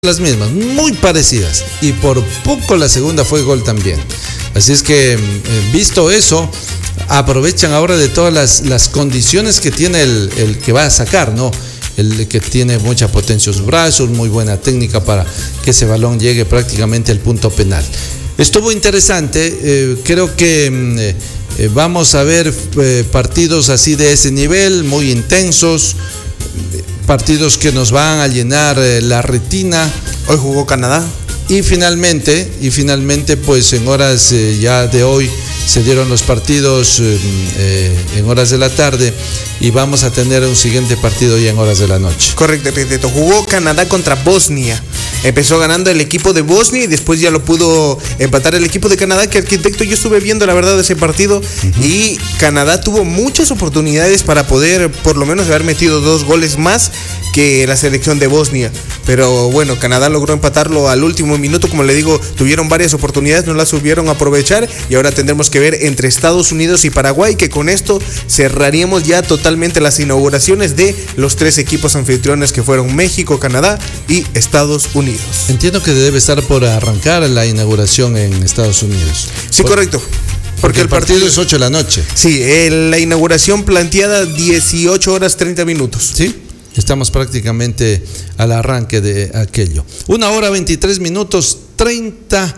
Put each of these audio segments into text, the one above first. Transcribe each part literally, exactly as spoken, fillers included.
las mismas, muy parecidas, y por poco la segunda fue gol también. Así es que, eh, visto eso, aprovechan ahora de todas las, las condiciones que tiene el, el que va a sacar, ¿no? El que tiene mucha potencia en sus brazos, muy buena técnica para que ese balón llegue prácticamente al punto penal. Estuvo interesante, eh, creo que eh, vamos a ver eh, partidos así de ese nivel, muy intensos, partidos que nos van a llenar eh, la retina. Hoy jugó Canadá. Y finalmente, y finalmente pues en horas eh, ya de hoy se dieron los partidos eh, eh, en horas de la tarde y vamos a tener un siguiente partido ya en horas de la noche. Correcto, correcto. Jugó Canadá contra Bosnia. Empezó ganando el equipo de Bosnia y después ya lo pudo empatar el equipo de Canadá, que Arquitecto, yo estuve viendo la verdad ese partido, uh-huh. Y Canadá tuvo muchas oportunidades para poder por lo menos haber metido dos goles más que la selección de Bosnia. Pero bueno, Canadá logró empatarlo al último minuto. Como le digo, tuvieron varias oportunidades, no las supieron aprovechar y ahora tendremos que ver entre Estados Unidos y Paraguay, que con esto cerraríamos ya totalmente las inauguraciones de los tres equipos anfitriones que fueron México, Canadá y Estados Unidos. Entiendo que debe estar por arrancar la inauguración en Estados Unidos. Sí, por, correcto. Porque, porque el partido, partido es ocho de la noche. Sí, la inauguración planteada dieciocho horas treinta minutos. Sí. Estamos prácticamente al arranque de aquello. Una hora veintitrés minutos treinta,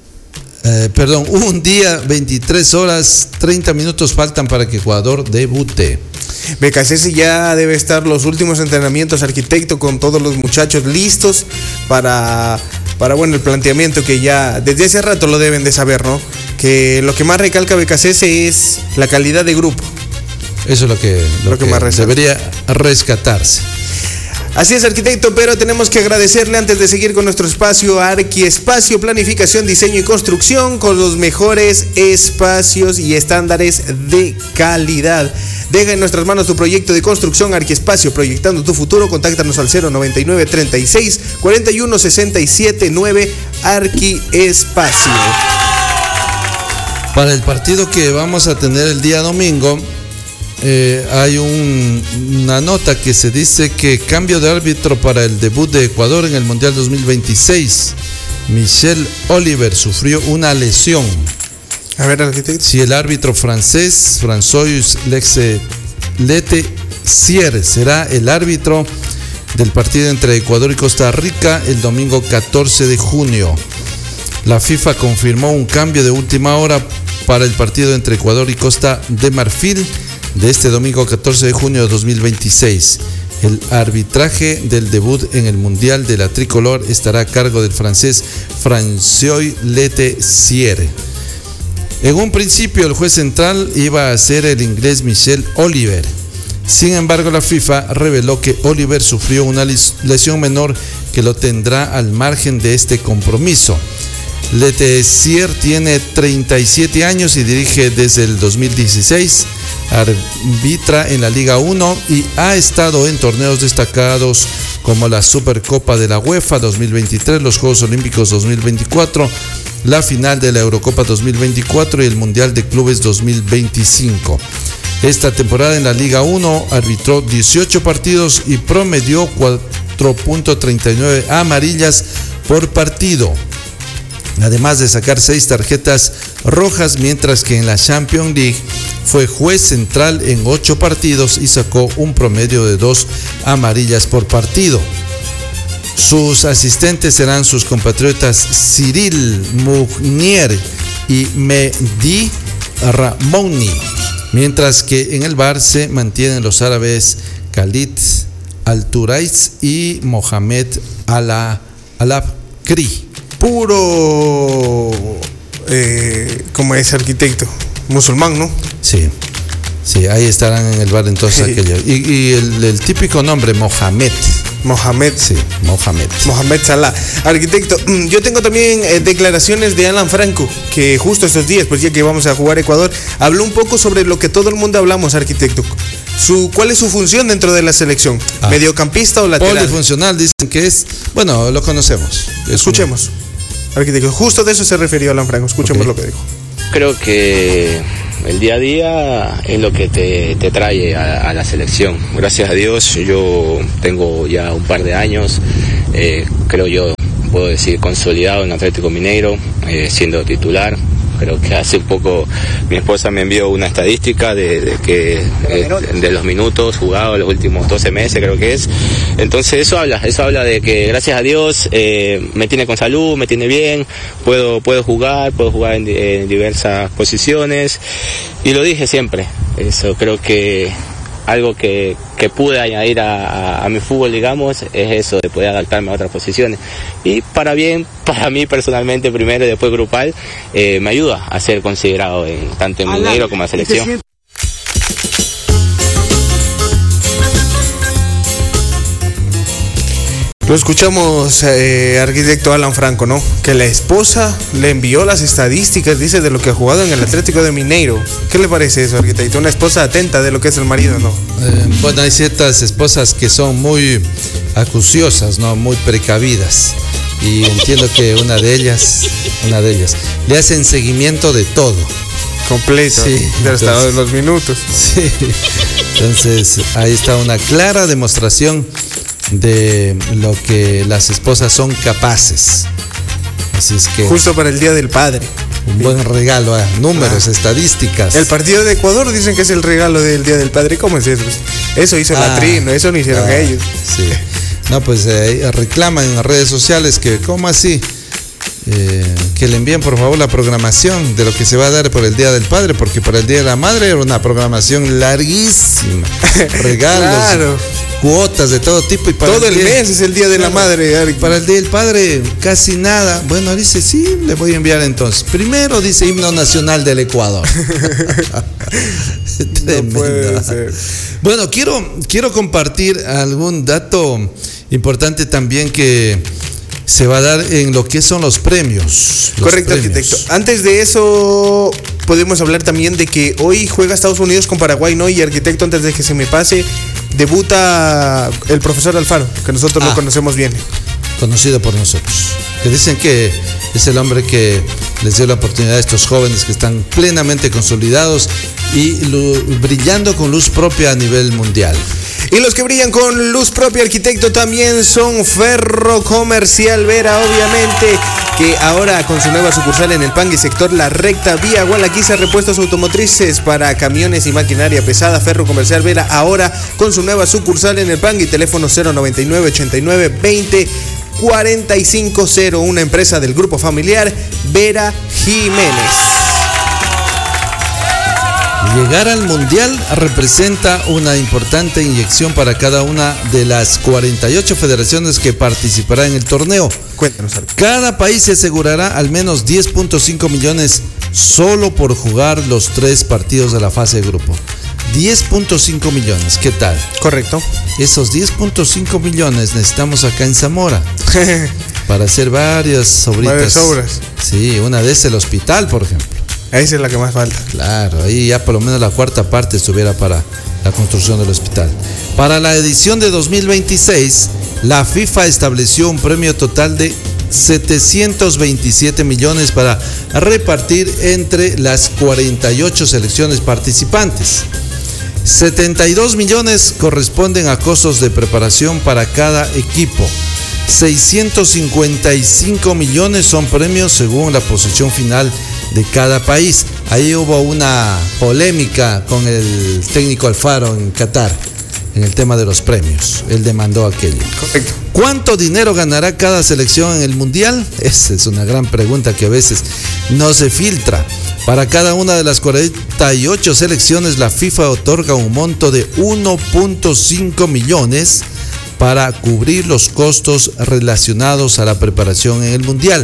eh, perdón, un día veintitrés horas treinta minutos faltan para que Ecuador debute. B K C S ya debe estar los últimos entrenamientos, Arquitecto, con todos los muchachos listos para, para bueno, el planteamiento que ya desde ese rato lo deben de saber, ¿no? Que lo que más recalca B K C S es la calidad de grupo. Eso es lo que, lo lo que, que más debería rescatarse. Así es, Arquitecto, pero tenemos que agradecerle antes de seguir con nuestro espacio a Arquiespacio, planificación, diseño y construcción con los mejores espacios y estándares de calidad. Deja en nuestras manos tu proyecto de construcción. Arquiespacio, proyectando tu futuro. Contáctanos al cero noventa y nueve, treinta y seis, cuarenta y uno, sesenta y siete nueve. Arquiespacio. Para el partido que vamos a tener el día domingo, Eh, hay un, una nota que se dice que cambio de árbitro para el debut de Ecuador en el Mundial dos mil veintiséis. Michel Oliver sufrió una lesión. A ver, Arquitecto. Si el árbitro francés, François Letessier, será el árbitro del partido entre Ecuador y Costa Rica el domingo catorce de junio. La FIFA confirmó un cambio de última hora para el partido entre Ecuador y Costa de Marfil de este domingo catorce de junio de dos mil veintiséis. El arbitraje del debut en el Mundial de la Tricolor estará a cargo del francés François Letessier. En un principio el juez central iba a ser el inglés Michel Oliver. Sin embargo, la FIFA reveló que Oliver sufrió una lesión menor que lo tendrá al margen de este compromiso. Letessier tiene treinta y siete años y dirige desde el dos mil dieciséis, arbitra en la Liga uno y ha estado en torneos destacados como la Supercopa de la UEFA dos mil veintitrés, los Juegos Olímpicos dos mil veinticuatro, la final de la Eurocopa dos mil veinticuatro y el Mundial de Clubes dos mil veinticinco. Esta temporada en la Liga uno arbitró dieciocho partidos y promedió cuatro punto treinta y nueve amarillas por partido, además de sacar seis tarjetas rojas, mientras que en la Champions League fue juez central en ocho partidos y sacó un promedio de dos amarillas por partido. Sus asistentes serán sus compatriotas Cyril Mounier y Mehdi Ramoni, mientras que en el V A R se mantienen los árabes Khalid Al-Turaiz y Mohamed Al-Abkri. Puro, eh, como es, Arquitecto, musulmán, ¿no? Sí, sí, ahí estarán en el bar entonces sí. Aquellos. Y, y el, el típico nombre, Mohamed. Mohamed. Sí, Mohamed. Mohamed Salah. Arquitecto, yo tengo también eh, declaraciones de Alan Franco, que justo estos días, pues ya que vamos a jugar Ecuador, habló un poco sobre lo que todo el mundo hablamos, Arquitecto. Su, ¿Cuál es su función dentro de la selección? Ah. ¿Mediocampista o lateral? Polifuncional, dicen que es, bueno, lo conocemos. Escuchemos. Arquitecto, justo de eso se refirió Alan Franco, escuchemos okay. Lo que dijo. Creo que el día a día es lo que te, te trae a, a la selección. Gracias a Dios yo tengo ya un par de años eh, creo yo, puedo decir, consolidado en Atlético Mineiro, eh, siendo titular. Creo que hace un poco mi esposa me envió una estadística de, de que eh, de los minutos jugados los últimos doce meses, creo que es. Entonces eso habla, eso habla de que gracias a Dios eh, me tiene con salud, me tiene bien, puedo puedo jugar, puedo jugar en, en diversas posiciones, y lo dije siempre. Eso creo que algo que, que pude añadir a, a, a mi fútbol, digamos, es eso, de poder adaptarme a otras posiciones. Y para bien, para mí personalmente, primero y después grupal, eh, me ayuda a ser considerado en, tanto en Mineiro como en la selección. Lo escuchamos, eh, arquitecto Alan Franco, ¿no? Que la esposa le envió las estadísticas, dice, de lo que ha jugado en el Atlético de Mineiro. ¿Qué le parece eso, arquitecto? Una esposa atenta de lo que es el marido, ¿no? Eh, bueno, hay ciertas esposas que son muy acuciosas, ¿no? Muy precavidas. Y entiendo que una de ellas, una de ellas, le hacen seguimiento de todo. Completo, sí, de hasta de los minutos. Sí. Entonces, ahí está una clara demostración de lo que las esposas son capaces. Así es que justo para el Día del Padre, un buen regalo, ¿eh? Números, ah. estadísticas. El partido de Ecuador dicen que es el regalo del Día del Padre. ¿Cómo es eso? Eso hizo ah, la Tri, no, eso no hicieron ah, ellos. Sí. No, pues eh, reclaman en las redes sociales que, ¿cómo así? Eh, que le envíen por favor la programación de lo que se va a dar por el Día del Padre, porque para el Día de la Madre era una programación larguísima. Regalos, claro, cuotas de todo tipo. Y para todo el, el día, mes es el Día de claro, la Madre. Ari. Para el Día del Padre casi nada. Bueno, dice, sí, le voy a enviar entonces. Primero dice himno nacional del Ecuador. No puede ser. Bueno, quiero, quiero compartir algún dato importante también que se va a dar en lo que son los premios. Los Correcto, premios. arquitecto. Antes de eso, podemos hablar también de que hoy juega Estados Unidos con Paraguay, ¿no? Y, arquitecto, antes de que se me pase, debuta el profesor Alfaro, que nosotros ah, lo conocemos bien. Conocido por nosotros. Que dicen que es el hombre que les dio la oportunidad a estos jóvenes que están plenamente consolidados y lo, brillando con luz propia a nivel mundial. Y los que brillan con luz propia, arquitecto, también son Ferro Comercial Vera, obviamente, que ahora con su nueva sucursal en el Pangui, sector La Recta, vía Gualaquiza, repuestos automotrices para camiones y maquinaria pesada. Ferro Comercial Vera, ahora con su nueva sucursal en el Pangui, teléfono cero noventa y nueve, ochenta y nueve, veinte, cuarenta y cinco cero, una empresa del grupo familiar Vera Jiménez. Llegar al Mundial representa una importante inyección para cada una de las cuarenta y ocho federaciones que participará en el torneo. Cuéntanos algo. Cada país se asegurará al menos diez punto cinco millones solo por jugar los tres partidos de la fase de grupo. diez punto cinco millones, ¿qué tal? Correcto. Esos diez punto cinco millones necesitamos acá en Zamora para hacer varias obritas. Varias obras. Sí, una de esas el hospital, por ejemplo. Esa es la que más falta. Claro, ahí ya por lo menos la cuarta parte estuviera para la construcción del hospital. Para la edición de dos mil veintiséis, la FIFA estableció un premio total de setecientos veintisiete millones para repartir entre las cuarenta y ocho selecciones participantes. setenta y dos millones corresponden a costos de preparación para cada equipo. seiscientos cincuenta y cinco millones son premios según la posición final de cada país. Ahí hubo una polémica con el técnico Alfaro en Qatar en el tema de los premios. Él demandó aquello. Correcto. ¿Cuánto dinero ganará cada selección en el Mundial? Esa es una gran pregunta que a veces no se filtra. Para cada una de las cuarenta y ocho selecciones, la FIFA otorga un monto de uno punto cinco millones para cubrir los costos relacionados a la preparación en el Mundial.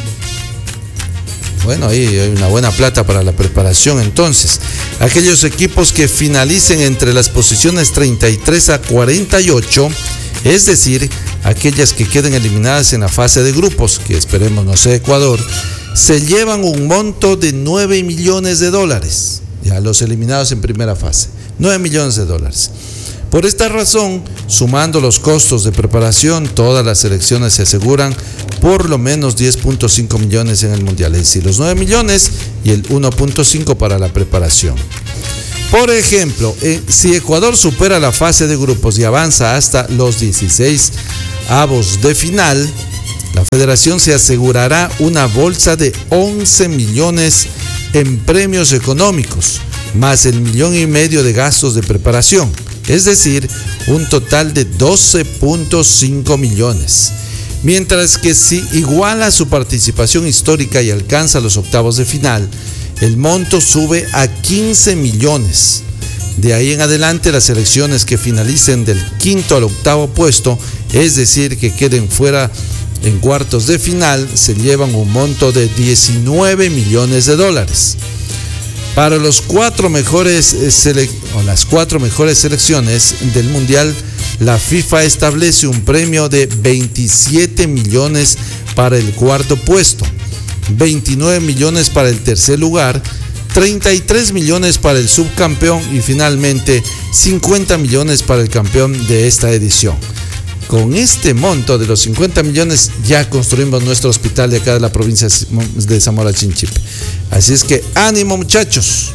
Bueno, ahí hay una buena plata para la preparación. Entonces, aquellos equipos que finalicen entre las posiciones treinta y tres a cuarenta y ocho, es decir, aquellas que queden eliminadas en la fase de grupos, que esperemos no sea Ecuador, se llevan un monto de nueve millones de dólares. Ya los eliminados en primera fase, nueve millones de dólares. Por esta razón, sumando los costos de preparación, todas las selecciones se aseguran por lo menos diez punto cinco millones en el Mundial, es decir, los nueve millones y el uno punto cinco para la preparación. Por ejemplo, eh, si Ecuador supera la fase de grupos y avanza hasta los dieciséis avos de final, la federación se asegurará una bolsa de once millones en premios económicos, más el millón y medio de gastos de preparación, es decir, un total de doce punto cinco millones. Mientras que si iguala su participación histórica y alcanza los octavos de final, el monto sube a quince millones. De ahí en adelante, las selecciones que finalicen del quinto al octavo puesto, es decir, que queden fuera en cuartos de final, se llevan un monto de diecinueve millones de dólares. Para los cuatro mejores sele- o las cuatro mejores selecciones del Mundial, la FIFA establece un premio de veintisiete millones para el cuarto puesto, veintinueve millones para el tercer lugar, treinta y tres millones para el subcampeón y finalmente cincuenta millones para el campeón de esta edición. Con este monto de los cincuenta millones ya construimos nuestro hospital de acá de la provincia de Zamora Chinchipe. Así es que ánimo, muchachos,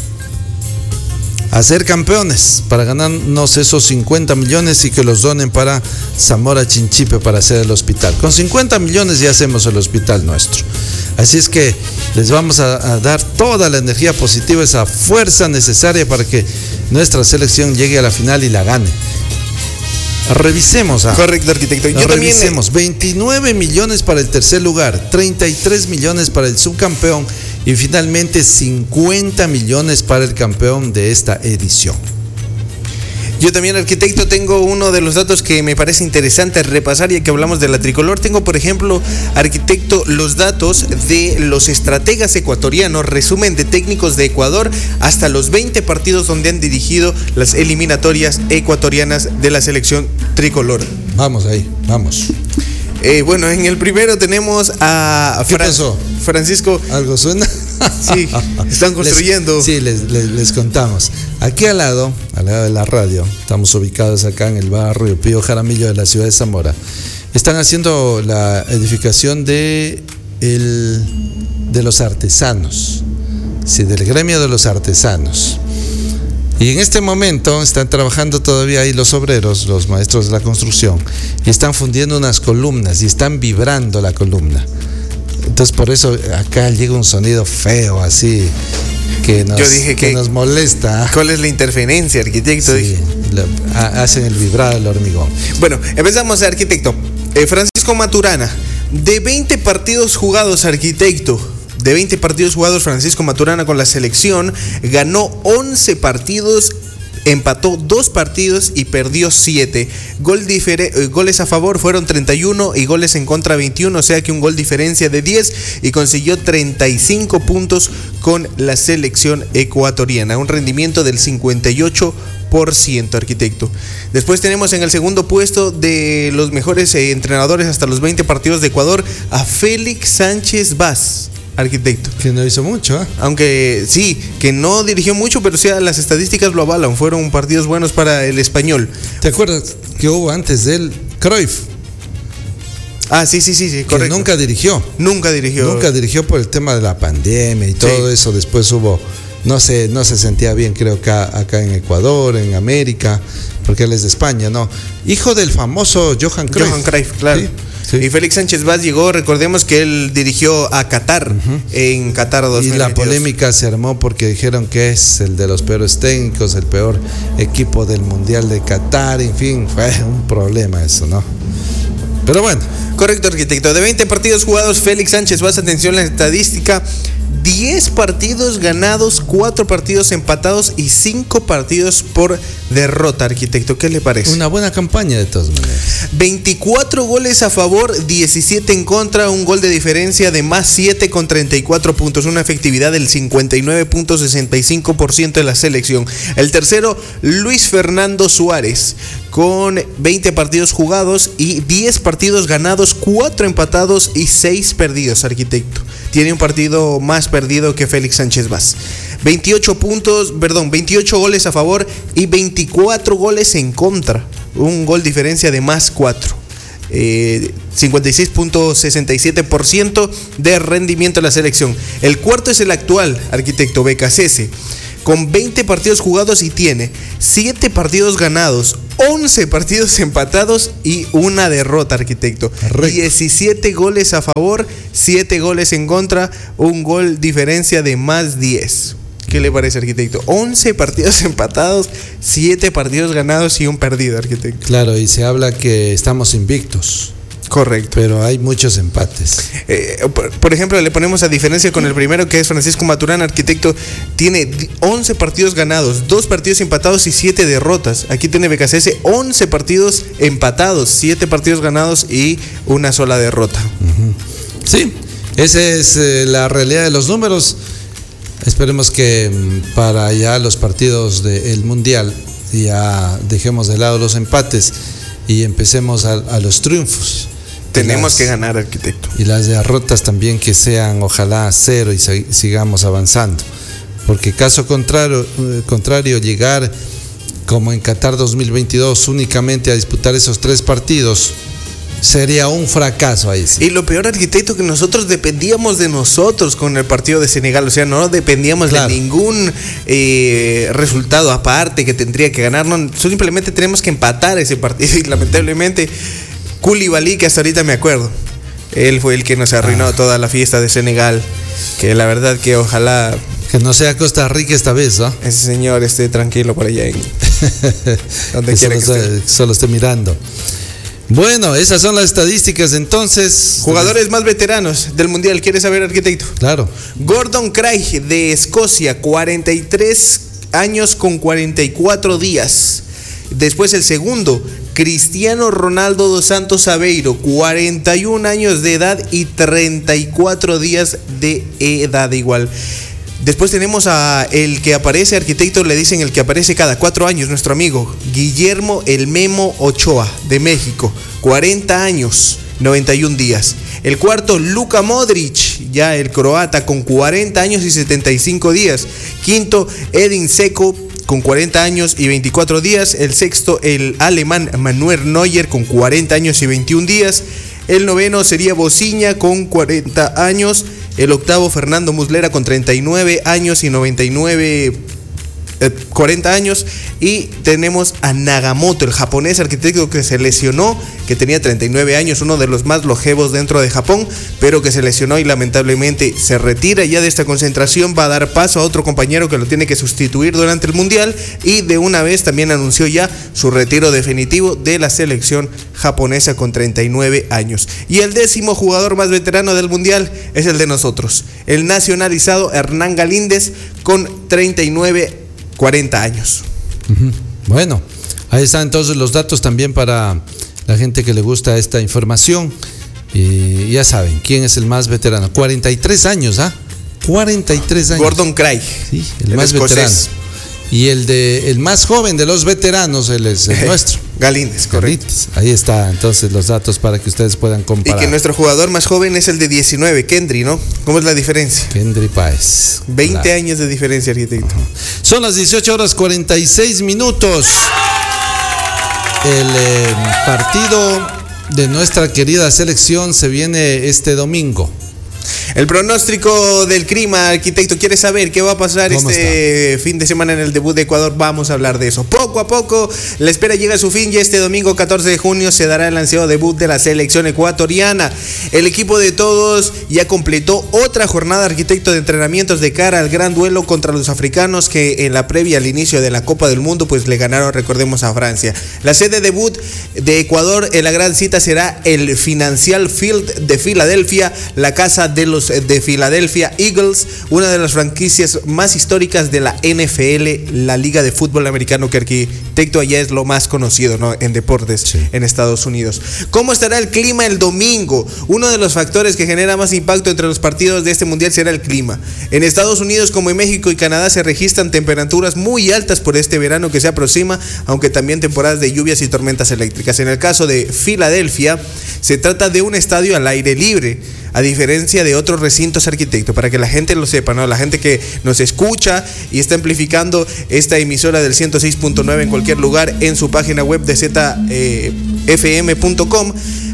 a ser campeones para ganarnos esos cincuenta millones y que los donen para Zamora Chinchipe para hacer el hospital. Con cincuenta millones ya hacemos el hospital nuestro. Así es que les vamos a, a dar toda la energía positiva, esa fuerza necesaria para que nuestra selección llegue a la final y la gane. Revisemos. Ah. Correcto, arquitecto. Yo Revisemos. también... veintinueve millones para el tercer lugar, treinta y tres millones para el subcampeón y finalmente cincuenta millones para el campeón de esta edición. Yo también, arquitecto, tengo uno de los datos que me parece interesante repasar, ya que hablamos de la tricolor. Tengo, por ejemplo, arquitecto, los datos de los estrategas ecuatorianos, resumen de técnicos de Ecuador hasta los veinte partidos donde han dirigido las eliminatorias ecuatorianas de la selección tricolor. Vamos ahí, vamos. Eh, bueno, en el primero tenemos a ¿Qué Fran- pasó? Francisco. ¿Algo suena? Sí, están construyendo. Les, sí, les, les, les contamos. Aquí al lado, al lado de la radio, estamos ubicados acá en el barrio Pío Jaramillo de la ciudad de Zamora. Están haciendo la edificación de, el, de los artesanos, sí, del gremio de los artesanos. Y en este momento están trabajando todavía ahí los obreros, los maestros de la construcción, y están fundiendo unas columnas y están vibrando la columna. Entonces por eso acá llega un sonido feo así que nos, Yo dije que que, nos molesta. ¿Cuál es la interferencia, arquitecto? Sí, lo, ha, hacen el vibrado del hormigón. Bueno, empezamos, arquitecto. Eh, Francisco Maturana, de veinte partidos jugados, arquitecto, de veinte partidos jugados, Francisco Maturana con la selección ganó once partidos, empató dos partidos y perdió siete. Gol difere- eh, goles a favor fueron treinta y uno y goles en contra veintiuno, o sea que un gol diferencia de diez, y consiguió treinta y cinco puntos con la selección ecuatoriana, un rendimiento del cincuenta y ocho por ciento, arquitecto. Después tenemos en el segundo puesto de los mejores eh, entrenadores hasta los veinte partidos de Ecuador a Félix Sánchez Vaz, arquitecto. Que no hizo mucho, ¿eh? Aunque sí, que no dirigió mucho, pero sí, las estadísticas lo avalan. Fueron partidos buenos para el español. ¿Te acuerdas que hubo antes de él Cruyff? Ah, sí, sí, sí, sí, Que correcto. nunca dirigió. Nunca dirigió. Nunca dirigió por el tema de la pandemia y todo Sí. eso. Después hubo, no sé, no se sentía bien, creo que acá, acá en Ecuador, en América, porque él es de España, ¿no? Hijo del famoso Johan Cruyff. Johan Cruyff, claro. Sí, sí. Y Félix Sánchez Vaz llegó, recordemos que él dirigió a Qatar, uh-huh. en Qatar dos mil veintidós. Y la polémica se armó porque dijeron que es el de los peores técnicos, el peor equipo del Mundial de Qatar, en fin, fue un problema eso, ¿no? Pero bueno. Correcto, arquitecto. De veinte partidos jugados, Félix Sánchez Vaz, atención a la estadística, diez partidos ganados, cuatro partidos empatados y cinco partidos por derrota, arquitecto. ¿Qué le parece? Una buena campaña de todas maneras. veinticuatro goles a favor, diecisiete en contra, un gol de diferencia de más siete con treinta y cuatro puntos, una efectividad del cincuenta y nueve punto sesenta y cinco por ciento de la selección. El tercero, Luis Fernando Suárez, con veinte partidos jugados y diez partidos ganados, cuatro empatados y seis perdidos, arquitecto. Tiene un partido más perdido que Félix Sánchez Vaz. veintiocho puntos, perdón, veintiocho goles a favor y veinticuatro goles en contra. Un gol diferencia de más cuatro. Eh, cincuenta y seis punto sesenta y siete por ciento de rendimiento de la selección. El cuarto es el actual, arquitecto, Becasese, con veinte partidos jugados y tiene siete partidos ganados, once partidos empatados y una derrota, arquitecto. Correcto. diecisiete goles a favor, siete goles en contra, un gol diferencia de más diez. ¿Qué le parece, arquitecto? once partidos empatados, siete partidos ganados y un perdido, arquitecto. Claro, y se habla que estamos invictos. Correcto. Pero hay muchos empates. Eh, por, por ejemplo, le ponemos a diferencia con el primero, que es Francisco Maturana, arquitecto. Tiene once partidos ganados, dos partidos empatados y siete derrotas. Aquí tiene B K C S once partidos empatados, siete partidos ganados y una sola derrota. Uh-huh. Sí, esa es eh, la realidad de los números. Esperemos que para ya los partidos del Mundial ya dejemos de lado los empates y empecemos a, a los triunfos. Tenemos las, que ganar, arquitecto. Y las derrotas también que sean, ojalá, cero y sig- sigamos avanzando. Porque caso contrario, eh, contrario, llegar como en Qatar dos mil veintidós únicamente a disputar esos tres partidos sería un fracaso ahí sí. Y lo peor, arquitecto, que nosotros dependíamos de nosotros con el partido de Senegal. O sea, no dependíamos claro. de ningún eh, resultado aparte que tendría que ganarnos. Simplemente tenemos que empatar ese partido. Y lamentablemente Koulibaly, que hasta ahorita me acuerdo, él fue el que nos arruinó ah. toda la fiesta de Senegal. Que la verdad que ojalá que no sea Costa Rica esta vez, ¿no? Ese señor esté tranquilo por allá en donde quiera que esté. Solo esté mirando. Bueno, esas son las estadísticas entonces. Jugadores más veteranos del Mundial, ¿quieres saber, arquitecto? Claro. Gordon Craig de Escocia, cuarenta y tres años con cuarenta y cuatro días. Después el segundo, Cristiano Ronaldo dos Santos Aveiro, cuarenta y un años de edad y treinta y cuatro días de edad igual. Después tenemos a el que aparece, arquitecto, le dicen el que aparece cada cuatro años, nuestro amigo Guillermo El Memo Ochoa, de México, cuarenta años, noventa y un días. El cuarto, Luka Modric, ya el croata, con cuarenta años y setenta y cinco días. Quinto, Edin Dzeko, con cuarenta años y veinticuatro días. El sexto, el alemán Manuel Neuer, con cuarenta años y veintiún días. El noveno sería Bociña, con cuarenta años. El octavo, Fernando Muslera, con treinta y nueve años y noventa y nueve, eh, cuarenta años. Y tenemos a Nagamoto, el japonés arquitecto que se lesionó, que tenía treinta y nueve años, uno de los más longevos dentro de Japón, pero que se lesionó y lamentablemente se retira ya de esta concentración. Va a dar paso a otro compañero que lo tiene que sustituir durante el Mundial, y de una vez también anunció ya su retiro definitivo de la selección japonesa con treinta y nueve años. Y el décimo jugador más veterano del Mundial es el de nosotros, el nacionalizado Hernán Galíndez, con treinta y nueve, cuarenta años. Uh-huh. Bueno, ahí están entonces los datos también para la gente que le gusta esta información. Y ya saben, ¿quién es el más veterano? cuarenta y tres años, ¿ah? cuarenta y tres años. Gordon Craig. Sí, el, el más escocés. Veterano. Y el de el más joven de los veteranos, él es el nuestro. Galíndez, correcto. Galíndez. Ahí está entonces los datos para que ustedes puedan comparar. Y que nuestro jugador más joven es el de diecinueve, Kendry, ¿no? ¿Cómo es la diferencia? Kendry Páez. veinte claro. años de diferencia, arquitecto. Uh-huh. Son las dieciocho horas cuarenta y seis minutos. El eh, partido de nuestra querida selección se viene este domingo. El pronóstico del clima, arquitecto, ¿quiere saber qué va a pasar este está? fin de semana en el debut de Ecuador? Vamos a hablar de eso. Poco a poco, la espera llega a su fin y este domingo catorce de junio se dará el ansiado debut de la selección ecuatoriana. El equipo de todos ya completó otra jornada, arquitecto, de entrenamientos de cara al gran duelo contra los africanos que en la previa al inicio de la Copa del Mundo pues le ganaron, recordemos, a Francia. La sede debut de Ecuador en la gran cita será el Financial Field de Filadelfia, la casa de los de Philadelphia Eagles, una de las franquicias más históricas de la N F L, la Liga de Fútbol Americano, que arquitecto allá es lo más conocido, ¿no?, en deportes sí. en Estados Unidos. ¿Cómo estará el clima el domingo? Uno de los factores que genera más impacto entre los partidos de este mundial será el clima. En Estados Unidos, como en México y Canadá, se registran temperaturas muy altas por este verano que se aproxima, aunque también temporadas de lluvias y tormentas eléctricas. En el caso de Filadelfia, se trata de un estadio al aire libre, a diferencia de otros recintos, arquitecto, para que la gente lo sepa, ¿no? La gente que nos escucha y está amplificando esta emisora del ciento seis punto nueve en cualquier lugar en su página web de Z F M punto com.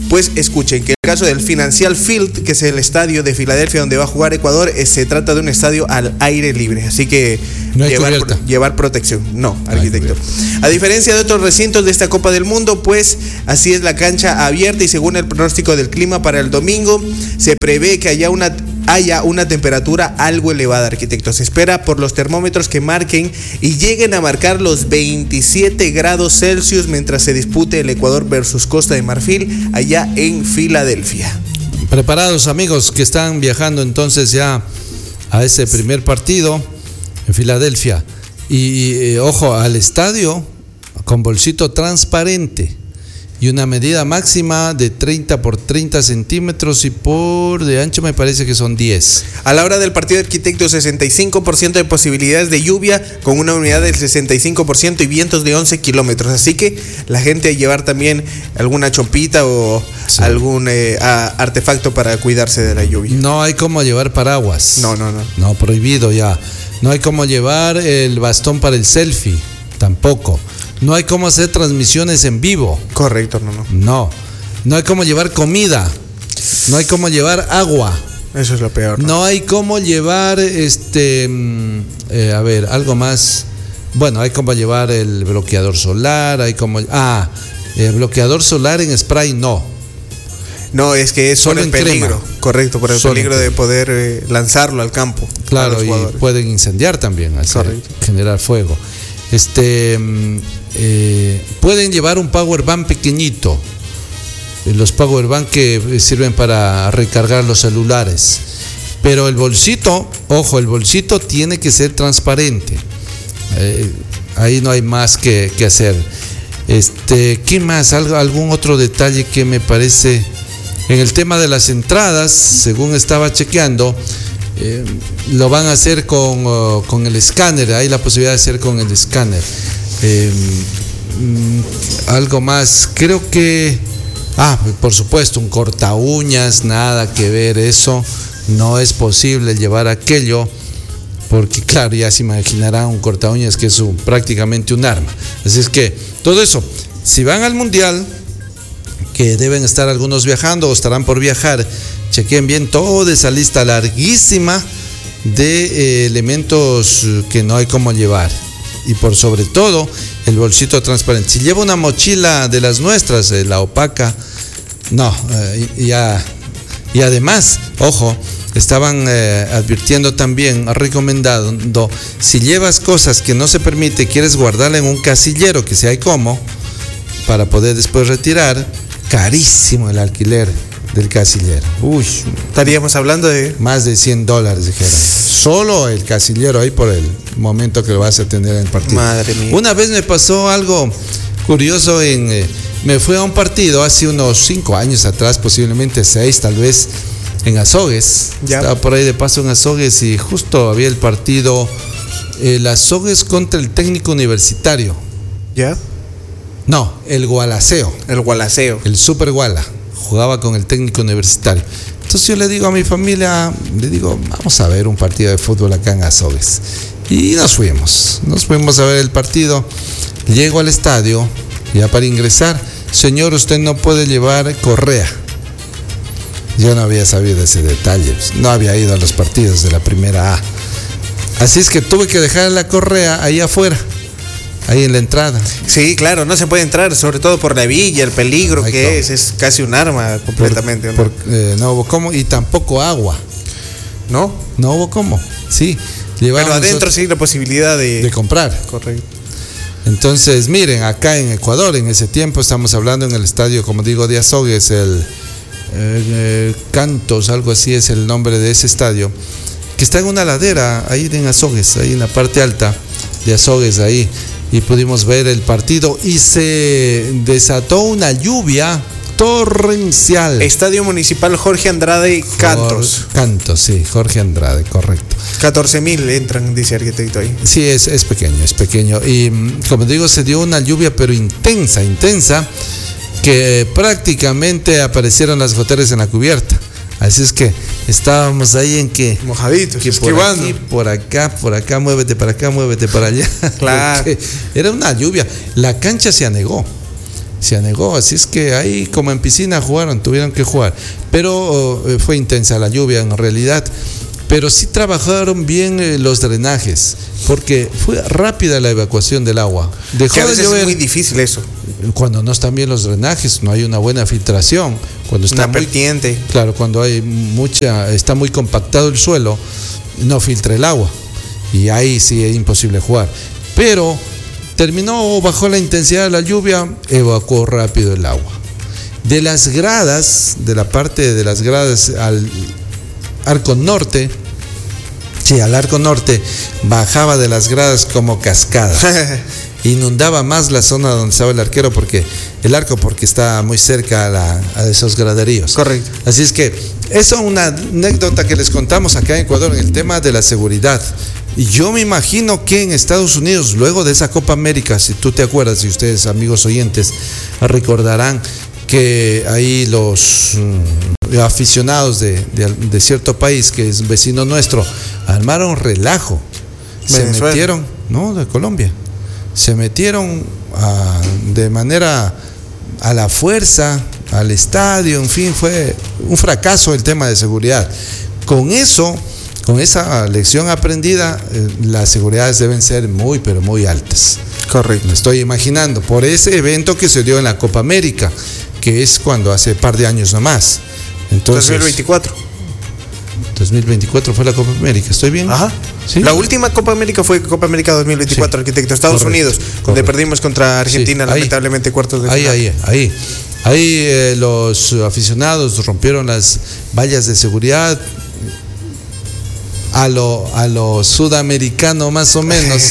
Pues escuchen que el caso del Financial Field, que es el estadio de Filadelfia donde va a jugar Ecuador, eh, se trata de un estadio al aire libre, así que no hay llevar, cubierta. llevar protección. No, No arquitecto. A diferencia de otros recintos de esta Copa del Mundo, pues así es la cancha abierta y según el pronóstico del clima para el domingo, se prevé que haya una haya una temperatura algo elevada, arquitecto. Se espera por los termómetros que marquen y lleguen a marcar los veintisiete grados Celsius mientras se dispute el Ecuador versus Costa de Marfil allá en Filadelfia. Preparados, amigos, que están viajando entonces ya a ese primer partido en Filadelfia. Y eh, ojo, al estadio con bolsito transparente y una medida máxima de treinta por treinta centímetros y por de ancho me parece que son diez. A la hora del partido, arquitecto, sesenta y cinco por ciento de posibilidades de lluvia con una humedad del sesenta y cinco por ciento y vientos de once kilómetros. Así que la gente a llevar también alguna chompita o sí. algún eh, a, artefacto para cuidarse de la lluvia. No hay como llevar paraguas. No, no, no. No, prohibido ya. No hay como llevar el bastón para el selfie. Tampoco. No hay cómo hacer transmisiones en vivo. Correcto, no, no. No. No hay cómo llevar comida. No hay cómo llevar agua. Eso es lo peor. No, no hay cómo llevar, este, eh, a ver, algo más. Bueno, hay cómo llevar el bloqueador solar. Hay como, ah, el bloqueador solar en spray no. No, es que es Solo por el peligro. crema. Correcto, por el Solo peligro de poder eh, lanzarlo al campo. Claro, y pueden incendiar también, hacer, generar fuego. Este, eh, pueden llevar un power bank pequeñito, los power bank que sirven para recargar los celulares, pero el bolsito, ojo, el bolsito tiene que ser transparente. Eh, ahí no hay más que, que hacer. Este, ¿qué más? ¿Algo, algún otro detalle que me parece? En el tema de las entradas, según estaba chequeando, Eh, lo van a hacer con, uh, con el escáner. Hay la posibilidad de hacer con el escáner. Eh, mm, algo más, creo que ah, por supuesto, un corta uñas, nada que ver, eso no es posible llevar aquello, porque claro, ya se imaginarán un corta uñas que es un, prácticamente un arma. Así es que todo eso, si van al mundial, que deben estar algunos viajando o estarán por viajar, chequen bien toda esa lista larguísima de eh, elementos que no hay cómo llevar. Y por sobre todo, el bolsito transparente. Si lleva una mochila de las nuestras, eh, la opaca, no, eh, ya. Y además, ojo, estaban eh, advirtiendo también, recomendando, si llevas cosas que no se permite, quieres guardarla en un casillero, que si hay cómo, para poder después retirar, carísimo el alquiler del casillero. Uy, estaríamos hablando de más de cien dólares, dijeron. Solo el casillero ahí por el momento que lo vas a tener en el partido. Madre mía. Una vez me pasó algo curioso en eh, me fui a un partido hace unos cinco años atrás, posiblemente seis tal vez, en Azogues. Ya. Estaba por ahí de paso en Azogues y justo había el partido el Azogues contra el Técnico Universitario. ¿Ya? No, el Gualaceo. El Gualaceo. El Super Guala. Jugaba con el Técnico Universitario. Entonces yo le digo a mi familia, le digo, vamos a ver un partido de fútbol acá en Azogues. Y nos fuimos, nos fuimos a ver el partido. Llego al estadio, ya para ingresar, señor, usted no puede llevar correa. Yo no había sabido ese detalle, no había ido a los partidos de la primera A. Así es que tuve que dejar la correa ahí afuera, ahí en la entrada. Sí, claro, no se puede entrar, sobre todo por la villa, el peligro Ay, que ¿cómo? es, es casi un arma completamente. Por, ¿no? Por, eh, no hubo cómo, y tampoco agua. ¿No? No hubo cómo, sí. Pero adentro sí la posibilidad de... de comprar. Correcto. Entonces, miren, acá en Ecuador, en ese tiempo, estamos hablando en el estadio, como digo, de Azogues, el eh, Cantos, algo así es el nombre de ese estadio, que está en una ladera, ahí en Azogues, ahí en la parte alta de Azogues, ahí. Y pudimos ver el partido y se desató una lluvia torrencial. Estadio Municipal Jorge Andrade Cantos. Jor, Cantos, sí, Jorge Andrade, correcto. catorce mil entran, dice arquitecto ahí. Sí, es, es pequeño, es pequeño. Y como digo, se dio una lluvia, pero intensa, intensa, que prácticamente aparecieron las goteras en la cubierta. Así es que estábamos ahí en que mojaditos, que por aquí, por acá, por acá, muévete para acá, muévete para allá. Claro. Era una lluvia. La cancha se anegó. se anegó, así es que ahí como en piscina jugaron, tuvieron que jugar, pero eh, fue intensa la lluvia en realidad, pero sí trabajaron bien eh, los drenajes, porque fue rápida la evacuación del agua. Dejó que a veces de llover, es muy difícil eso. Cuando no están bien los drenajes, no hay una buena filtración, cuando está Una muy, vertiente. claro, cuando hay mucha, está muy compactado el suelo, no filtra el agua, y ahí sí es imposible jugar. Pero terminó, bajó la intensidad de la lluvia, evacuó rápido el agua. De las gradas, de la parte de las gradas al arco norte, sí, al arco norte, bajaba de las gradas como cascada. Inundaba más la zona donde estaba el arquero, porque el arco, porque está muy cerca a, la, a esos graderíos. Correcto. Así es que eso es una anécdota que les contamos acá en Ecuador en el tema de la seguridad. Y yo me imagino que en Estados Unidos, luego de esa Copa América, si tú te acuerdas, y ustedes, amigos oyentes, recordarán que ahí los mm, aficionados de, de, de cierto país, que es vecino nuestro, armaron relajo. Se Venezuela. metieron, no, de Colombia, se metieron a, de manera a la fuerza al estadio, en fin, fue un fracaso el tema de seguridad. Con eso, con esa lección aprendida, eh, las seguridades deben ser muy, pero muy altas. Correcto. Me estoy imaginando, por ese evento que se dio en la Copa América, que es cuando hace par de años nomás. Entonces, dos mil veinticuatro. dos mil veinticuatro fue la Copa América, ¿estoy bien? Ajá. ¿Sí? La última Copa América fue Copa América dos mil veinticuatro, Sí. arquitecto, Estados Correcto, Unidos, donde correcto. perdimos contra Argentina, Sí, ahí. lamentablemente, cuartos de Ahí, final. ahí, ahí. Ahí eh, los aficionados rompieron las vallas de seguridad a lo, a lo sudamericano más o menos.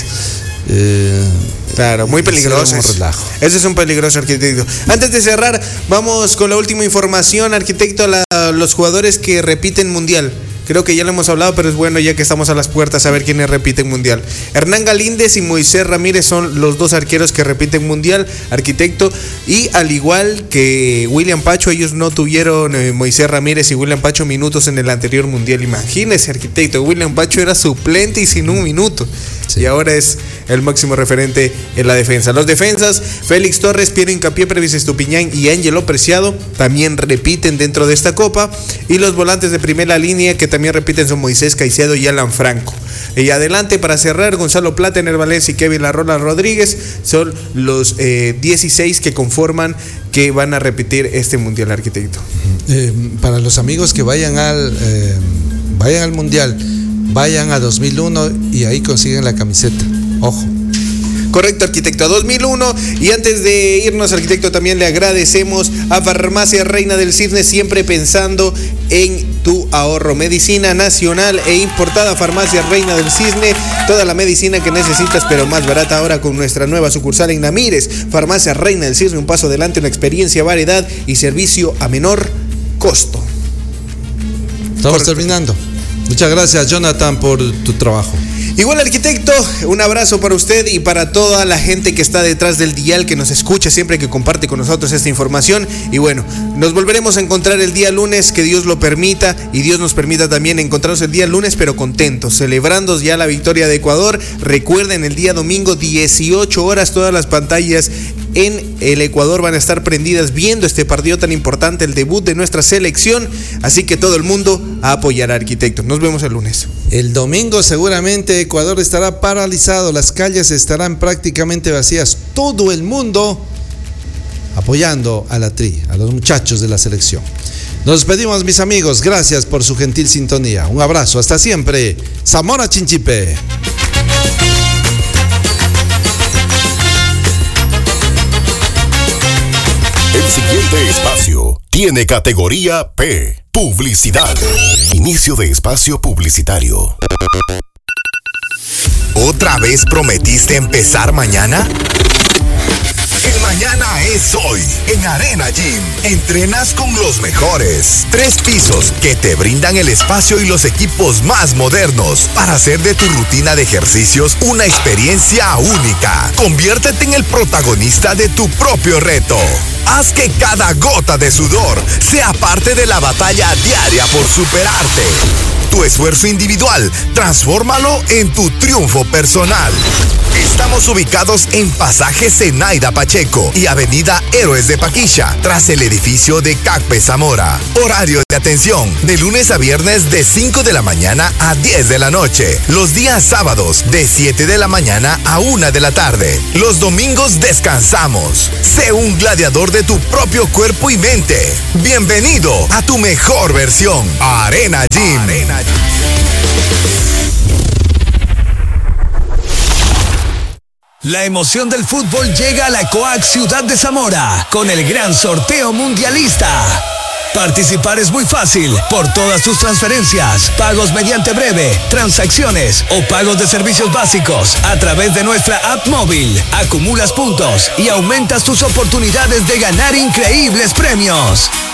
eh, Claro, muy peligroso. hicieron un relajo. Ese es un peligroso, arquitecto. Antes de cerrar, vamos con la última información, arquitecto, a la- los jugadores que repiten mundial. Creo que ya lo hemos hablado, pero es bueno ya que estamos a las puertas saber quiénes repiten mundial. Hernán Galíndez y Moisés Ramírez son los dos arqueros que repiten mundial, arquitecto. Y al igual que William Pacho, ellos no tuvieron, eh, Moisés Ramírez y William Pacho, minutos en el anterior mundial. Imagínese, arquitecto, William Pacho era suplente y sin un minuto. Sí. Y ahora es el máximo referente en la defensa. Los defensas, Félix Torres, Piero Hincapié, Previs Estupiñán y Ángelo Preciado, también repiten dentro de esta copa. Y los volantes de primera línea que también repiten son Moisés Caicedo y Alan Franco. Y adelante, para cerrar, Gonzalo Plata, Ener Valencia y Kevin Larrola Rodríguez son los eh, dieciséis que conforman que van a repetir este mundial, arquitecto. Eh, para los amigos que vayan al eh, vayan al mundial, vayan a dos mil uno y ahí consiguen la camiseta. Ojo. Correcto, arquitecto, a dos mil uno. Y antes de irnos, arquitecto, también le agradecemos a Farmacia Reina del Cisne, siempre pensando en tu ahorro. Medicina nacional e importada, Farmacia Reina del Cisne, toda la medicina que necesitas, pero más barata ahora con nuestra nueva sucursal en Namires. Farmacia Reina del Cisne, un paso adelante, una experiencia, variedad y servicio a menor costo. Estamos Correcto. terminando. Muchas gracias, Jonathan, por tu trabajo. Igual, arquitecto, un abrazo para usted y para toda la gente que está detrás del dial, que nos escucha siempre, que comparte con nosotros esta información. Y bueno, nos volveremos a encontrar el día lunes, que Dios lo permita, y Dios nos permita también encontrarnos el día lunes, pero contentos, celebrando ya la victoria de Ecuador. Recuerden, el día domingo, dieciocho horas, todas las pantallas en el Ecuador van a estar prendidas viendo este partido tan importante, el debut de nuestra selección. Así que todo el mundo a apoyar a arquitecto. Nos vemos el lunes. El domingo seguramente Ecuador estará paralizado, las calles estarán prácticamente vacías, todo el mundo apoyando a la tri, a los muchachos de la selección. Nos despedimos, mis amigos, gracias por su gentil sintonía. Un abrazo, hasta siempre. Zamora Chinchipe. El siguiente espacio tiene categoría P, publicidad. Inicio de espacio publicitario. ¿Otra vez prometiste empezar mañana? El mañana es hoy en Arena Gym. Entrenas con los mejores. Tres pisos que te brindan el espacio y los equipos más modernos para hacer de tu rutina de ejercicios una experiencia única. Conviértete en el protagonista de tu propio reto. Haz que cada gota de sudor sea parte de la batalla diaria por superarte. Tu esfuerzo individual, transfórmalo en tu triunfo personal. Estamos ubicados en Pasaje Zenaida Pacheco y Avenida Héroes de Paquisha, tras el edificio de Cacpe Zamora. Horario de atención, de lunes a viernes de cinco de la mañana a diez de la noche. Los días sábados de siete de la mañana a una de la tarde. Los domingos descansamos. Sé un gladiador de tu propio cuerpo y mente. Bienvenido a tu mejor versión. Arena Gym. Arena Gym. La emoción del fútbol llega a la Coac Ciudad de Zamora con el gran sorteo mundialista. Participar es muy fácil por todas tus transferencias, pagos mediante breve, transacciones o pagos de servicios básicos a través de nuestra app móvil. Acumulas puntos y aumentas tus oportunidades de ganar increíbles premios.